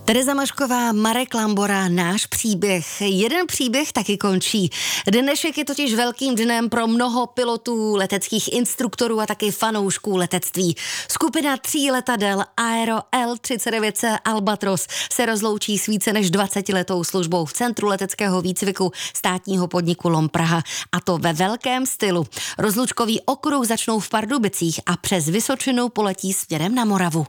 Tereza Mašková, Marek Lambora, náš příběh. Jeden příběh taky končí. Dnešek je totiž velkým dnem pro mnoho pilotů, leteckých instruktorů a taky fanoušků letectví. Skupina 3 letadel Aero L39C Albatros se rozloučí s více než 20letou službou v Centru leteckého výcviku státního podniku LOM Praha. A to ve velkém stylu. Rozlučkový okruh začnou v Pardubicích a přes Vysočinu poletí směrem na Moravu.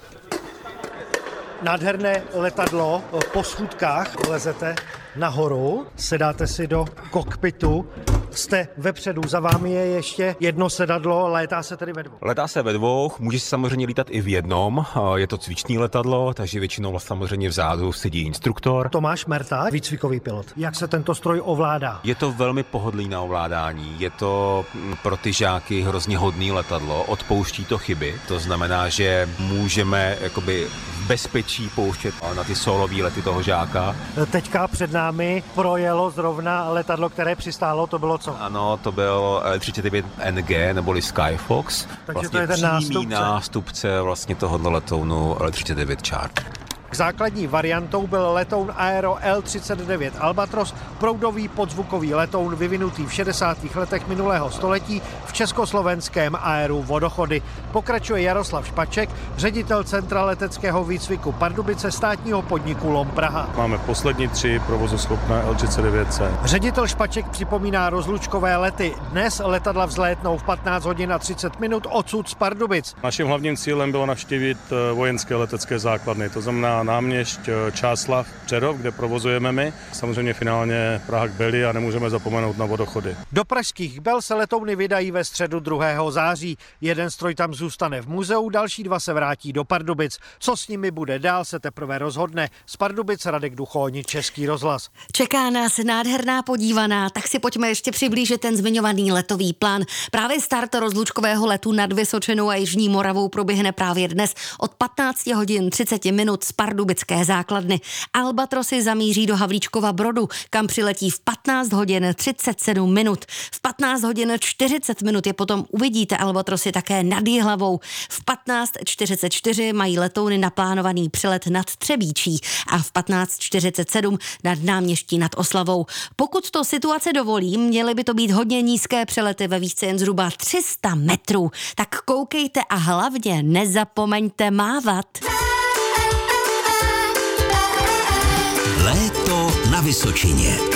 Nádherné letadlo, po schůdkách lezete nahoru, sedáte si do kokpitu, jste vepředu, za vámi je ještě jedno sedadlo, létá se tedy ve dvou. Letá se ve dvou, může se samozřejmě lítat i v jednom, je to cvičný letadlo, takže většinou samozřejmě vzadu sedí instruktor. Tomáš Merta, výcvikový pilot. Jak se tento stroj ovládá? Je to velmi pohodlný na ovládání, je to pro ty žáky hrozně hodný letadlo, odpouští to chyby, to znamená, že můžeme jakoby v bezpečí pouštět na ty solový lety toho žáka. Teďka před námi projelo zrovna letadlo, které přistálo, to bylo co? Ano, to byl L39NG neboli Skyfox. Takže vlastně to je ten nástupce vlastně tohoto letounu L39 Charter. Základní variantou byl letoun Aero L39 Albatros, proudový podzvukový letoun vyvinutý v 60. letech minulého století v československém aeru Vodochody. Pokračuje Jaroslav Špaček, ředitel Centra leteckého výcviku Pardubice státního podniku LOM Praha. Máme poslední 3 provozuschopné L39C. Ředitel Špaček připomíná rozlučkové lety. Dnes letadla vzlétnou v 15 hodin a 30 minut odsud z Pardubic. Naším hlavním cílem bylo navštívit vojenské letecké základny, to znamená Náměšť, Čáslav, Přerov, kde provozujeme my. Samozřejmě finálně Praha k Beli a nemůžeme zapomenout na Vodochody. Do pražských Bel se letouny vydají ve středu 2. září. Jeden stroj tam zůstane v muzeu, další 2 se vrátí do Pardubic. Co s nimi bude dál, se teprve rozhodne. Z Pardubic Radek Duchoni, Český rozhlas. Čeká nás nádherná podívaná, tak si pojďme ještě přiblížit ten zmiňovaný letový plán. Právě start rozlučkového letu nad Vysočinou a Jižní Moravou proběhne právě dnes od 15 hodin 30 minut z pardubické základny. Albatrosy zamíří do Havlíčkova Brodu, kam přiletí v 15 hodin 37 minut. V 15 hodin 40 minut je potom uvidíte Albatrosy také nad Jihlavou. V 15:44 mají letouny naplánovaný přelet nad Třebíčí a v 15:47 nad Náměští nad Oslavou. Pokud to situace dovolí, měly by to být hodně nízké přelety ve výšce jen zhruba 300 metrů. Tak koukejte a hlavně nezapomeňte mávat. Léto na Vysočině.